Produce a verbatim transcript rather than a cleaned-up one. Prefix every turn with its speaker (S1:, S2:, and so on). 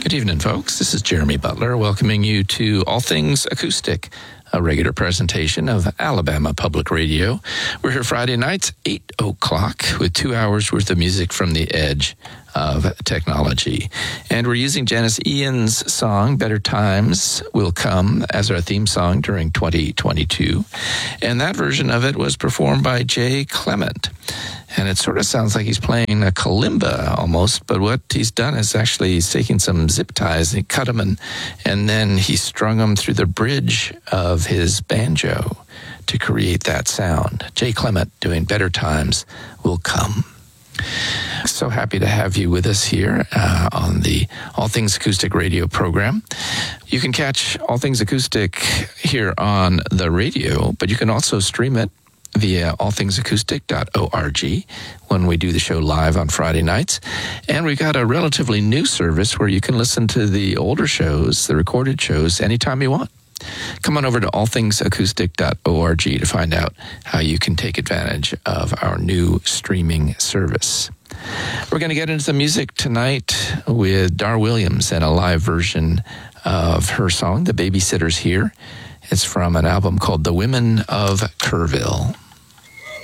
S1: Good evening, folks. This is Jeremy Butler welcoming you to All Things Acoustic, a regular presentation of Alabama Public Radio. We're here Friday nights, eight o'clock, with two hours worth of music from the edge of technology. And we're using Janice Ian's song, Better Times Will Come, as our theme song during twenty twenty-two. And that version of it was performed by Jay Clement. And it sort of sounds like he's playing a kalimba almost, but what he's done is actually he's taken some zip ties and he cut them and, and then he strung them through the bridge of his banjo to create that sound. Jay Clement doing Better Times Will Come. So happy to have you with us here uh, on the All Things Acoustic radio program. You can catch All Things Acoustic here on the radio, but you can also stream it via all things acoustic dot org when we do the show live on Friday nights. And we've got a relatively new service where you can listen to the older shows, the recorded shows, anytime you want. Come on over to all things acoustic dot org to find out how you can take advantage of our new streaming service. We're going to get into the music tonight with Dar Williams and a live version of her song, The Babysitter's Here. It's from an album called The Women of Kerrville.